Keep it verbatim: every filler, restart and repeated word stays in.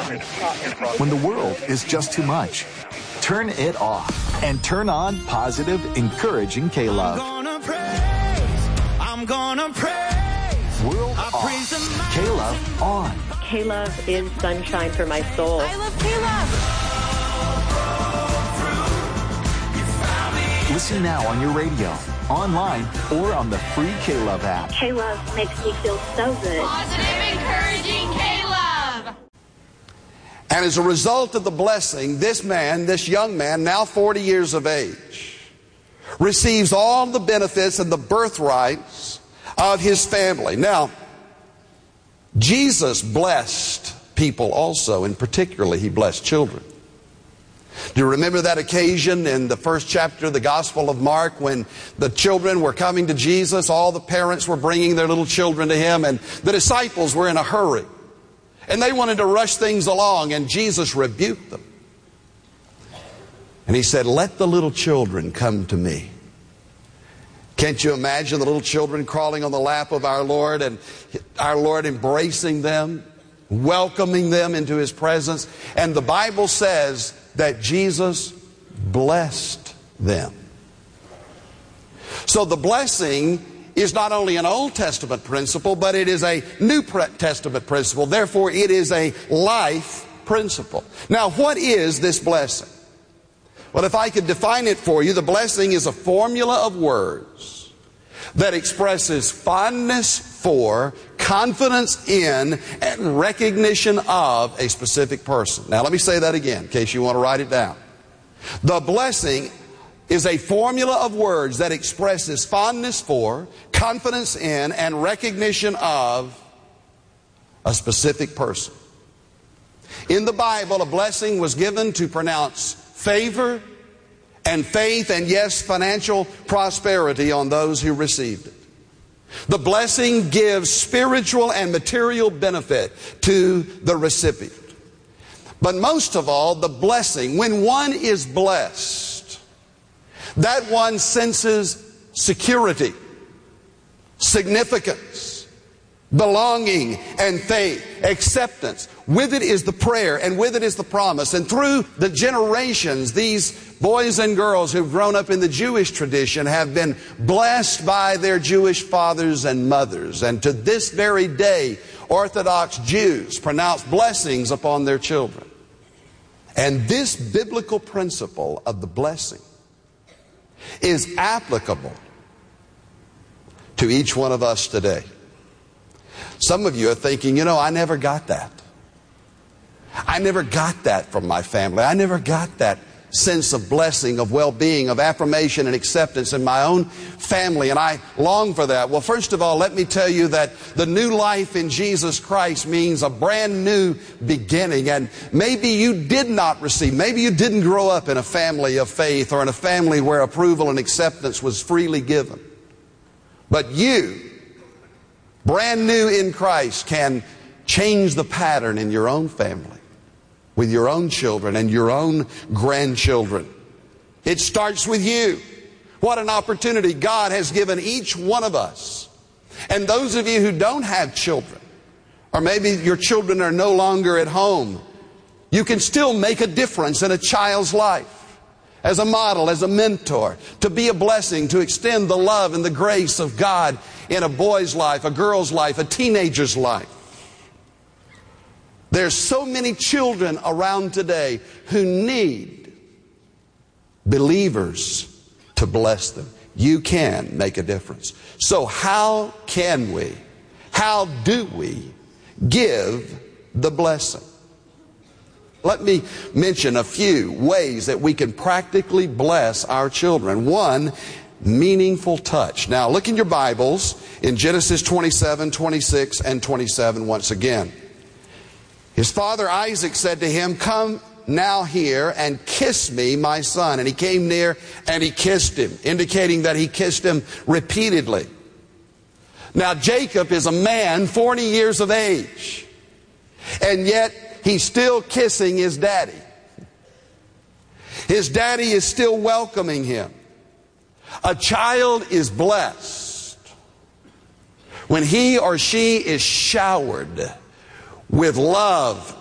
When the world is just too much, turn it off and turn on positive, encouraging K-Love. I'm gonna praise, I'm gonna praise. World off, K-Love on. K-Love is sunshine for my soul. I love K-Love. Listen now on your radio, online, or on the free K-Love app. K-Love makes me feel so good. Positive, encouraging K-Love. And as a result of the blessing, this man, this young man, now forty years of age, receives all the benefits and the birthrights of his family. Now, Jesus blessed people also, and particularly he blessed children. Do you remember that occasion in the first chapter of the Gospel of Mark when the children were coming to Jesus? All the parents were bringing their little children to him, and the disciples were in a hurry. And they wanted to rush things along, and Jesus rebuked them. And he said, "Let the little children come to me." Can't you imagine the little children crawling on the lap of our Lord, and our Lord embracing them, welcoming them into his presence? And the Bible says that Jesus blessed them. So the blessing is not only an Old Testament principle, but it is a New Testament principle. Therefore, it is a life principle. Now, what is this blessing? Well, if I could define it for you, the blessing is a formula of words that expresses fondness for, confidence in, and recognition of a specific person. Now, let me say that again in case you want to write it down. The blessing is a formula of words that expresses fondness for, confidence in, and recognition of a specific person. In the Bible, a blessing was given to pronounce favor and faith and, yes, financial prosperity on those who received it. The blessing gives spiritual and material benefit to the recipient. But most of all, the blessing, when one is blessed, that one senses security, significance, belonging, and faith, acceptance. With it is the prayer, and with it is the promise. And through the generations, these boys and girls who've grown up in the Jewish tradition have been blessed by their Jewish fathers and mothers. And to this very day, Orthodox Jews pronounce blessings upon their children. And this biblical principle of the blessing is applicable to each one of us today. Some of you are thinking, you know, I never got that. I never got that from my family. I never got that sense of blessing, of well-being, of affirmation and acceptance in my own family, and I long for that. Well, first of all, let me tell you that the new life in Jesus Christ means a brand new beginning. And maybe you did not receive, maybe you didn't grow up in a family of faith or in a family where approval and acceptance was freely given. But you, brand new in Christ, can change the pattern in your own family, with your own children and your own grandchildren. It starts with you. What an opportunity God has given each one of us. And those of you who don't have children, or maybe your children are no longer at home, you can still make a difference in a child's life. As a model, as a mentor, to be a blessing, to extend the love and the grace of God in a boy's life, a girl's life, a teenager's life. There's so many children around today who need believers to bless them. You can make a difference. So how can we, how do we give the blessing? Let me mention a few ways that we can practically bless our children. One, meaningful touch. Now look in your Bibles in Genesis twenty-seven, twenty-six, and twenty-seven once again. His father Isaac said to him, "Come now here and kiss me, my son." And he came near and he kissed him, indicating that he kissed him repeatedly. Now Jacob is a man forty years of age, and yet he's still kissing his daddy. His daddy is still welcoming him. A child is blessed when he or she is showered with love